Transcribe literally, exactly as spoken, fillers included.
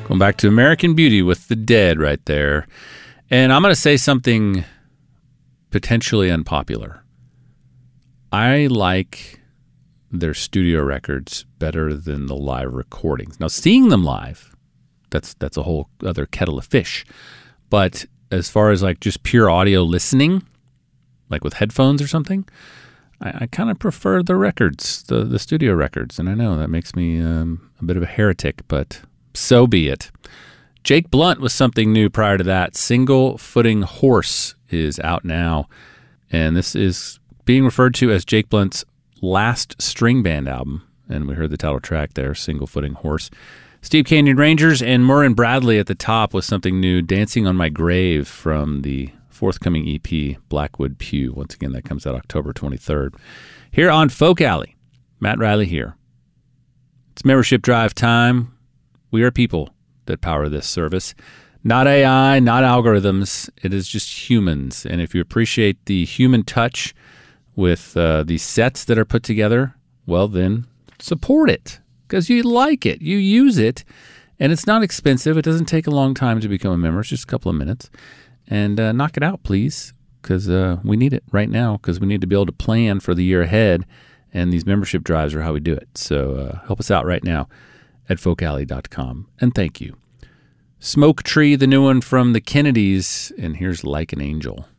Going back to American Beauty with The Dead right there. And I'm going to say something potentially unpopular. I like their studio records better than the live recordings. Now, seeing them live, that's that's a whole other kettle of fish. But as far as like just pure audio listening, like with headphones or something, I, I kind of prefer the records, the, the studio records. And I know that makes me um, a bit of a heretic, but so be it. Jake Blunt was something new prior to that. Single Footing Horse is out now. And this is being referred to as Jake Blunt's last string band album. And we heard the title track there, Single Footing Horse. Steve Canyon Rangers and Murrin Bradley at the top with something new, Dancing on My Grave from the forthcoming E P, Blackwood Pew. Once again, that comes out October twenty-third. Here on Folk Alley, Matt Riley here. It's membership drive time. We are people that power this service. Not A I, not algorithms. It is just humans. And if you appreciate the human touch with uh, these sets that are put together, well then, support it. Because you like it. You use it. And it's not expensive. It doesn't take a long time to become a member. It's just a couple of minutes. And uh, knock it out, please. Because uh, we need it right now. Because we need to be able to plan for the year ahead. And these membership drives are how we do it. So uh, help us out right now at folk alley dot com. And thank you. Smoke Tree, the new one from the Kennedys. And here's Like an Angel.